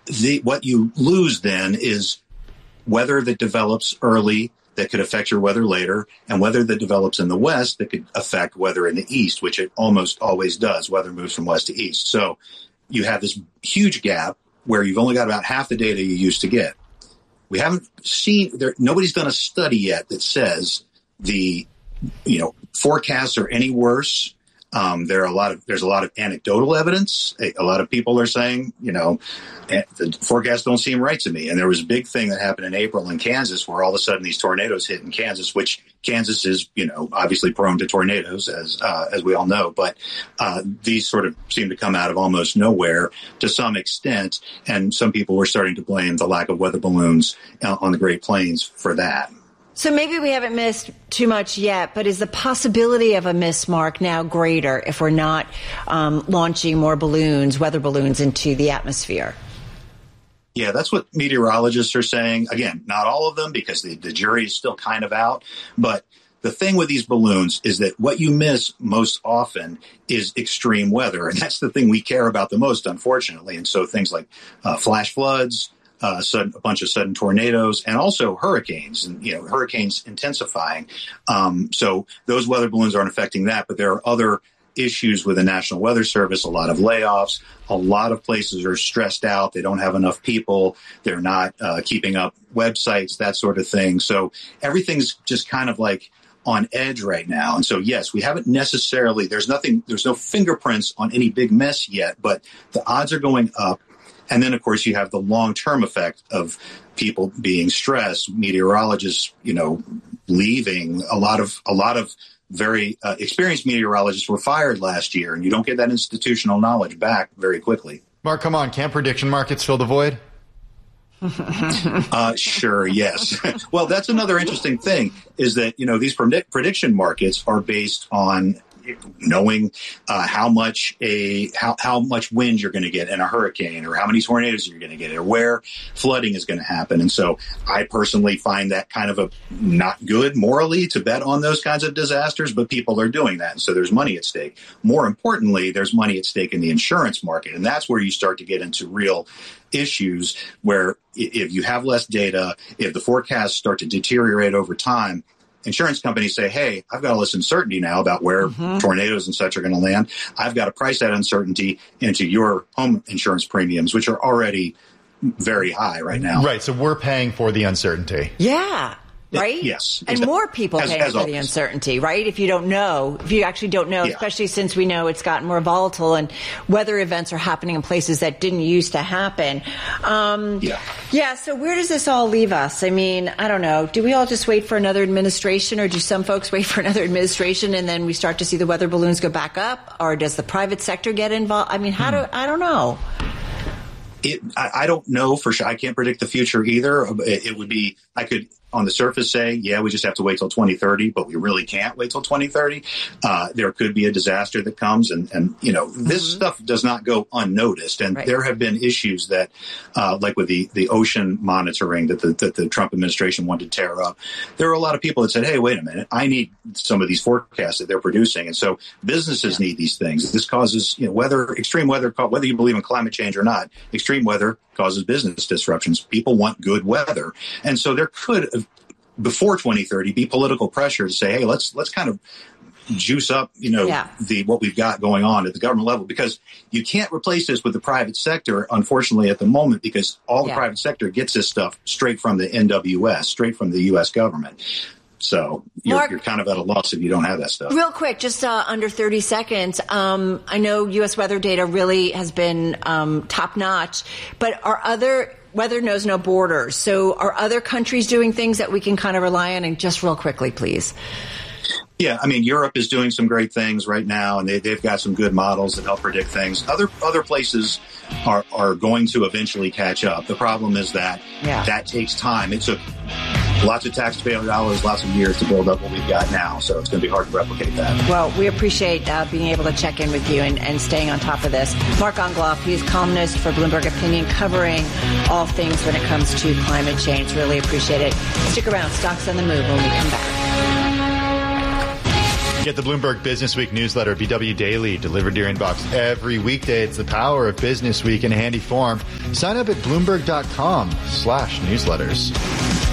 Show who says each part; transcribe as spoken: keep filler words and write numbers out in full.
Speaker 1: the, what you lose then is weather that develops early that could affect your weather later, and weather that develops in the west that could affect weather in the east, which it almost always does. Weather moves from west to east. So you have this huge gap where you've only got about half the data you used to get. We haven't seen there. Nobody's done a study yet that says the, you know, forecasts are any worse. Um, there are a lot of there's a lot of anecdotal evidence. A, a lot of people are saying, you know, the forecasts don't seem right to me. And there was a big thing that happened in April in Kansas where all of a sudden these tornadoes hit in Kansas, which Kansas is, you know, obviously prone to tornadoes, as uh, as we all know. But uh, these sort of seem to come out of almost nowhere to some extent. And some people were starting to blame the lack of weather balloons uh, on the Great Plains for that.
Speaker 2: So maybe we haven't missed too much yet, but is the possibility of a miss, Mark, now greater if we're not um, launching more balloons, weather balloons, into the atmosphere?
Speaker 1: Yeah, that's what meteorologists are saying. Again, not all of them, because the, the jury is still kind of out. But the thing with these balloons is that what you miss most often is extreme weather. And that's the thing we care about the most, unfortunately. And so things like uh, flash floods, Uh, sudden, a bunch of sudden tornadoes, and also hurricanes, and you know hurricanes intensifying. Um, so those weather balloons aren't affecting that, but there are other issues with the National Weather Service. A lot of layoffs. A lot of places are stressed out. They don't have enough people. They're not uh, keeping up websites, that sort of thing. So everything's just kind of like on edge right now. And so, yes, we haven't necessarily. There's nothing. There's no fingerprints on any big mess yet, but the odds are going up. And then, of course, you have the long-term effect of people being stressed, meteorologists, you know, leaving. A lot of a lot of very uh, experienced meteorologists were fired last year, and you don't get that institutional knowledge back very quickly.
Speaker 3: Mark, come on. Can't prediction markets fill the void?
Speaker 1: uh, sure, yes. Well, that's another interesting thing is that, you know, these predict- prediction markets are based on knowing uh, how much a how, how much wind you're going to get in a hurricane, or how many tornadoes you're going to get, or where flooding is going to happen. And so I personally find that kind of a not good morally to bet on those kinds of disasters, but people are doing that. And so there's money at stake. More importantly, there's money at stake in the insurance market. And that's where you start to get into real issues where if you have less data, if the forecasts start to deteriorate over time, insurance companies say, hey, I've got all this uncertainty now about where mm-hmm. tornadoes and such are going to land. I've got to price that uncertainty into your home insurance premiums, which are already very high right now.
Speaker 3: Right. So we're paying for the uncertainty.
Speaker 2: Yeah. Right?
Speaker 1: Yes.
Speaker 2: And
Speaker 1: exactly.
Speaker 2: more people
Speaker 1: as,
Speaker 2: paying
Speaker 1: as
Speaker 2: for
Speaker 1: always.
Speaker 2: the uncertainty, right? If you don't know, if you actually don't know,
Speaker 1: yeah.
Speaker 2: especially since we know it's gotten more volatile and weather events are happening in places that didn't used to happen. Um,
Speaker 1: yeah.
Speaker 2: Yeah. So where does this all leave us? I mean, I don't know. Do we all just wait for another administration, or do some folks wait for another administration and then we start to see the weather balloons go back up? Or does the private sector get involved? I mean, how hmm. do, I don't know.
Speaker 1: It, I, I don't know for sure. I can't predict the future either. It, it would be, I could, on the surface, say, yeah, we just have to wait till twenty thirty, but we really can't wait till twenty thirty. Uh, there could be a disaster that comes, and, and you know, this mm-hmm. stuff does not go unnoticed. And right. there have been issues that, uh, like with the, the ocean monitoring that the, that the Trump administration wanted to tear up. There are a lot of people that said, hey, wait a minute, I need some of these forecasts that they're producing. And so businesses yeah. need these things. This causes, you know, weather, extreme weather, whether you believe in climate change or not, extreme weather causes business disruptions. People want good weather. And so there could, before twenty thirty, be political pressure to say, hey, let's let's kind of juice up, you know, yeah. the what we've got going on at the government level, because you can't replace this with the private sector, unfortunately, at the moment, because all the yeah. private sector gets this stuff straight from the N W S, straight from the U S government. So you're, Mark, you're kind of at a loss if you don't have that stuff.
Speaker 2: Real quick, just uh, under thirty seconds. Um, I know U S weather data really has been um, top notch, but are other weather knows no borders. So are other countries doing things that we can kind of rely on? And just real quickly, please.
Speaker 1: Yeah, I mean, Europe is doing some great things right now, and they, they've got some good models that help predict things. Other other places are, are going to eventually catch up. The problem is that yeah. that takes time. It took lots of taxpayer dollars, lots of years to build up what we've got now, so it's going to be hard to replicate that.
Speaker 2: Well, we appreciate uh, being able to check in with you and, and staying on top of this. Mark Ongloff, he's columnist for Bloomberg Opinion, covering all things when it comes to climate change. Really appreciate it. Stick around. Stocks on the move when we come back.
Speaker 3: Get the Bloomberg Business Week newsletter, B W Daily, delivered to your inbox every weekday. It's the power of Business Week in handy form. Sign up at bloomberg.com slash newsletters.